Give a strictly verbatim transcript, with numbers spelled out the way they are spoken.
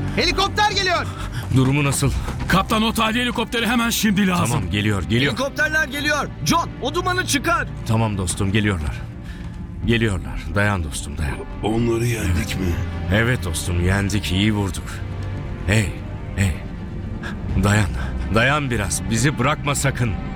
Helikopter geliyor. Durumu nasıl? Kaptan, o tahliye helikopteri hemen şimdi lazım. Tamam, geliyor geliyor. Helikopterler geliyor. John, o dumanı çıkar. Tamam dostum, geliyorlar. Geliyorlar. Dayan dostum, dayan. Onları yendik mi? Evet dostum, yendik, iyi vurduk. Hey hey. Dayan. Dayan biraz. Bizi bırakma sakın.